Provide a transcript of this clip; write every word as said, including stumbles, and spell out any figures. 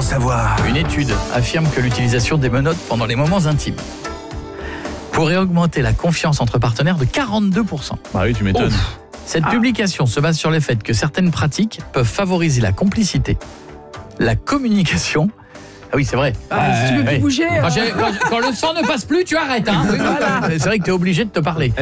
en savoir. Une étude affirme que l'utilisation des menottes pendant les moments intimes pourrait augmenter la confiance entre partenaires de quarante-deux pour cent. Bah oui, tu m'étonnes. Ouf. Cette publication se base sur le fait que certaines pratiques peuvent favoriser la complicité, la communication. Ah oui, c'est vrai. Ah, si tu veux plus ouais. bouger. Quand, euh, j'ai- quand- quand le sang ne passe plus, tu arrêtes. Hein. Oui, voilà. C'est vrai que tu es obligé de te parler.